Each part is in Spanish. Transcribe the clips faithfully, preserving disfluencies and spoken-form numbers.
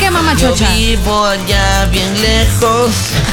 vive Mamá Chocha? Yo vivo allá bien lejos,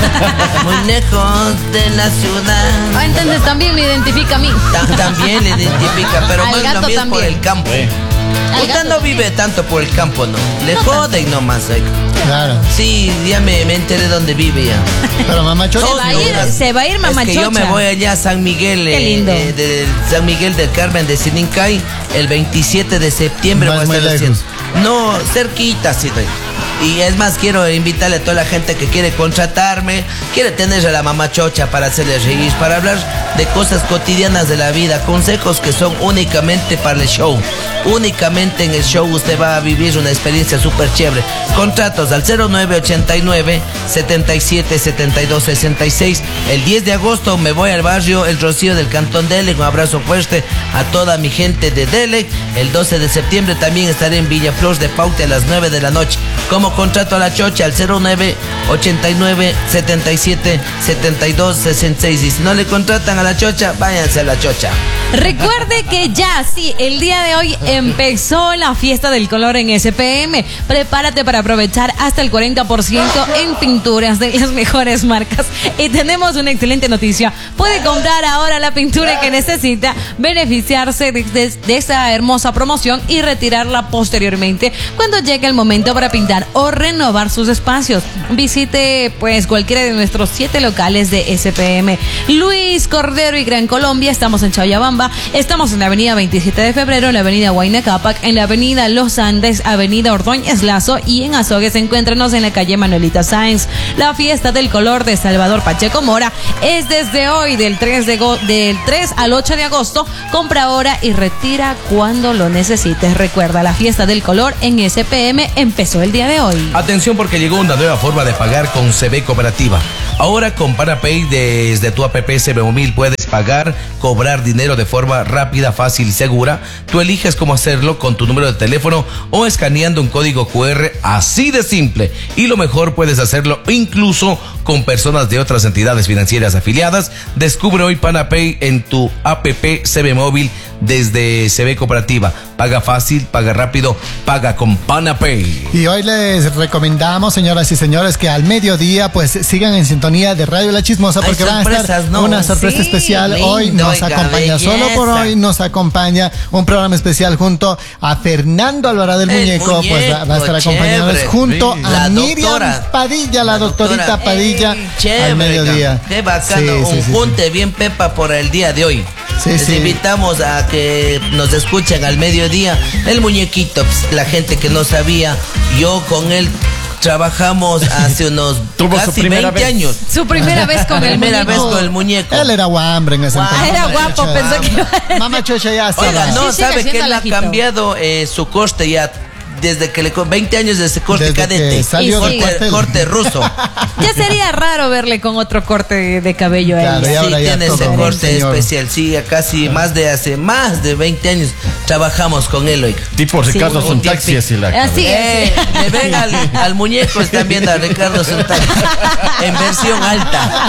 muy lejos de la ciudad. Ah, entonces también me identifica a mí. Ta- también le identifica, pero Al más gato lo mío es por también. el campo. Sí. Al Usted gato no también. vive tanto por el campo, ¿no? Le No joden nomás. eh. Claro. Sí, ya me, me enteré dónde vive ya. Pero Mamá Chocha. Se va a ir, se va a ir Mamá Es que Chocha. yo me voy allá a San Miguel, Qué eh, lindo. eh, de San Miguel del Carmen de Sinincay, el veintisiete de septiembre. No voy a es muy estar lejos. haciendo- No, cerquita, sí. doy. Y es más, quiero invitarle a toda la gente que quiere contratarme, quiere tener a la Mamá Chocha para hacerle reír, para hablar de cosas cotidianas de la vida, consejos que son únicamente para el show. Únicamente en el show usted va a vivir una experiencia súper chévere. Contratos al cero nueve ochenta y nueve, setenta y siete, setenta y dos, sesenta y seis. El diez de agosto me voy al barrio El Rocío del Cantón Delec. Un abrazo fuerte a toda mi gente de Delec. El doce de septiembre también estaré en Villaflor de Paute a las nueve de la noche. Como contrato a la Chocha al cero nueve ochenta y nueve, setenta y siete, setenta y dos, sesenta y seis. Y si no le contratan a la Chocha, váyanse a la Chocha. Recuerde que ya, sí, el día de hoy empezó la fiesta del color en S P M. Prepárate para aprovechar hasta el cuarenta por ciento en pinturas de las mejores marcas. Y tenemos una excelente noticia. Puede comprar ahora la pintura que necesita, beneficiarse de, de, de esa hermosa promoción y retirarla posteriormente cuando llegue el momento para pintar o renovar sus espacios. Visite pues cualquiera de nuestros siete locales de S P M. Luis Cordero y Gran Colombia. Estamos en Chabayabamba. Estamos en la avenida veintisiete de febrero, en la avenida Huayna Cápac, en la avenida Los Andes, avenida Ordóñez Lazo, y en Azogues encuéntrenos en la calle Manuelita Sáenz. La fiesta del color de Salvador Pacheco Mora es desde hoy, del tres, de go- del tres al ocho de agosto. Compra ahora y retira cuando lo necesites. Recuerda, la fiesta del color en S P M empezó el día de hoy. Atención, porque llegó una nueva forma de pagar con C B Cooperativa. Ahora con PanaPay desde tu app C B Móvil puedes pagar, cobrar dinero de forma rápida, fácil y segura. Tú eliges cómo hacerlo con tu número de teléfono o escaneando un código Q R, así de simple. Y lo mejor, puedes hacerlo incluso con personas de otras entidades financieras afiliadas. Descubre hoy PanaPay en tu app C B Móvil desde C B Cooperativa. Paga fácil, paga rápido, paga con PanaPay. Y hoy les recomendamos, señoras y señores, que al mediodía pues sigan en sintonía de Radio La Chismosa, porque Hay van a estar sorpresas, ¿no? una sorpresa Sí, especial. lindo, Hoy nos oiga, acompaña, solo por belleza. hoy nos acompaña un programa especial junto a Fernando Alvarado del El Muñeco, pues va, va a estar muñeco, acompañándonos chévere. junto Sí. a La Miriam doctora. Padilla, la, La doctorita doctora. Padilla, Ey, chévere, al mediodía. oiga. Qué bacano, Sí, sí, un sí, junte bien pepa por el día de hoy. Sí, Les sí. invitamos a que nos escuchen al mediodía. El muñequito, pues, la gente que no sabía, yo con él trabajamos hace unos Tuvo su casi primera veinte vez. años. Su primera vez con el Primera muñeco. vez con el muñeco. Él era guambre en ese Guau, entonces. era guapo, Mamá pensé que iba a Chocha. Mamá Chocha ya estaba. Oiga, no, Sí, sigue sabe que siendo él ha lajito. cambiado eh, su corte ya desde que le co- veinte años de ese corte Desde cadete. que salió del corte, cuartel. corte ruso. Ya sería raro verle con otro corte de, de cabello a él. Claro, y Sí, ahora ya tiene todo ese un corte señor. especial. Sí, ya casi más de hace más de veinte años trabajamos con él, oiga. Y por si Sí, acaso un son taxi tiempo. así la Así Eh, es. le ven al, al muñeco, están viendo a Ricardo Santana en versión alta.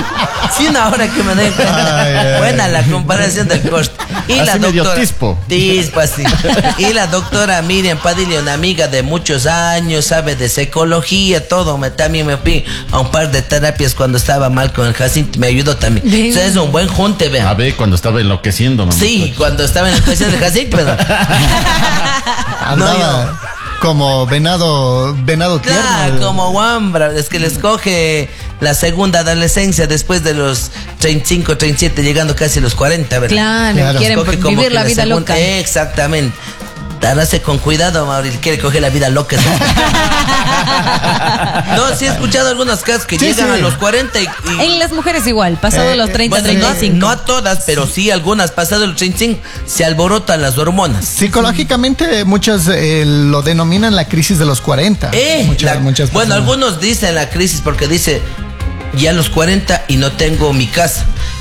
Sí, una hora que me den cuenta. Ay, ay, Buena ay. la comparación del coste. Y Así la medio doctora. tispo. Tispo, así. Y la doctora Miriam Padilla, una amiga de muchos años, sabe de psicología, todo. Me, también me fui a un par de terapias cuando estaba mal con el Jacinto, me ayudó también. Bien. O sea, es un buen junte, A vean. ver, cuando estaba enloqueciendo, mamá. Sí, cuando estaba en la especial de Jacinto, pero. Andaba como venado, venado tierno. Claro, como Wambra, es que les coge la segunda adolescencia después de los treinta y cinco, treinta y siete, llegando casi a los cuarenta, ¿verdad? Claro, Claro. quieren Coge como vivir que la vida segunda- loca. Exactamente. Darase con cuidado, Mauri, quiere coger la vida loca. No, sí he escuchado algunos casos que Sí, llegan sí. a los cuarenta y... y- En las mujeres igual, pasado Eh, los treinta, bueno, treinta y cinco. no, no a todas, pero sí algunas, pasado los treinta y cinco, se alborotan las hormonas. Psicológicamente muchas eh, lo denominan la crisis de los cuarenta. Eh, muchas, la- muchas bueno, personas. algunos dicen la crisis porque dice ya a los cuarenta y no tengo mi casa.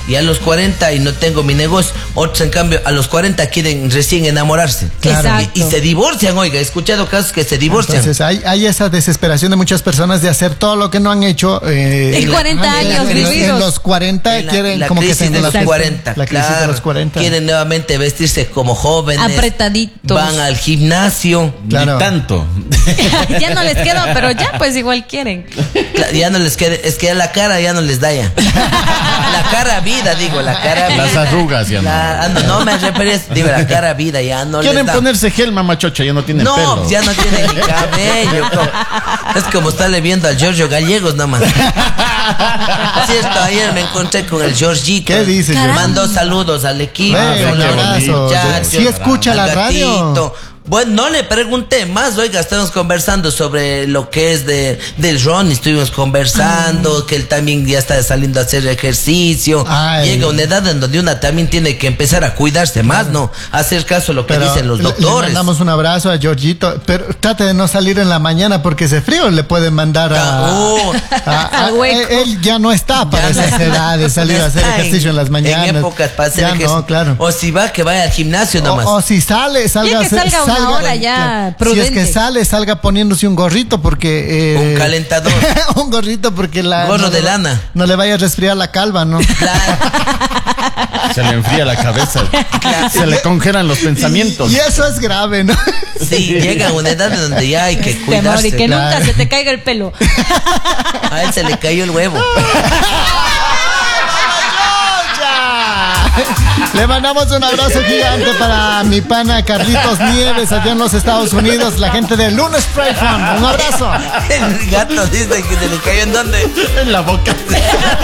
y a los cuarenta y no tengo mi negocio. Otros, en cambio, a los cuarenta quieren recién enamorarse. Claro. Y, y se divorcian, oiga, he escuchado casos que se divorcian. Entonces hay, hay esa desesperación de muchas personas de hacer todo lo que no han hecho. Eh, En cuarenta en, años en, en, vividos. en los cuarenta En la, quieren la como que crisis se de los Exacto. cuarenta, La crisis claro. de los cuarenta. Quieren nuevamente vestirse como jóvenes. Apretaditos. Van al gimnasio. Claro. Ni tanto. Ya no les queda, pero ya pues igual quieren. Cla- Ya no les queda, es que la cara ya no les da ya. La cara vida, digo, la cara vida. Las arrugas ya no. La- ah, no, no me refería, digo, la cara vida ya no les Quieren da. ponerse gel, mamachocha, ya no tienen No, pelo. ya no tiene ni cabello. como- es como estarle viendo al Giorgio Gallegos nomás. Cierto, ayer me encontré con el Giorgito. ¿Qué dice, Caramba. Mandó saludos al equipo. Ve, Ah, un qué abrazo. muchachos, Sí escucha al la radio. gatito. Bueno, no le pregunté más, oiga, estamos conversando sobre lo que es de del Ron, estuvimos conversando, Ah. que él también ya está saliendo a hacer ejercicio. Ay. Llega una edad en donde una también tiene que empezar a cuidarse más, ¿no? Hacer caso a lo que Pero dicen los le- Le doctores. mandamos un abrazo a Georgito, pero trate de no salir en la mañana porque ese frío le pueden mandar a... Oh. a- a- Al hueco. él ya no está para Ya no esas está. edades de salir a hacer Está ejercicio en las mañanas. En épocas para hacer Ya ejercicio. no, claro. O si va, que vaya al gimnasio nomás. O, o si sale, salga, Ya que salga una hora ya, claro. Si es prudente. que sale, salga poniéndose un gorrito porque... eh, Un calentador. un gorrito porque la... Gorro no de le- lana. No le vaya a resfriar la calva, ¿no? Claro. Se le enfría la cabeza. Se le congelan los pensamientos. Y eso es grave, ¿no? Sí, llega a una edad en donde ya hay que Temor cuidarse. y que nunca claro. se te caiga el pelo. A él se le cayó el huevo. Le mandamos un abrazo gigante para mi pana Carlitos Nieves allá en los Estados Unidos, la gente de Lunes Spray Farm. Un abrazo. El gato dice que se le cayó en dónde. En la boca.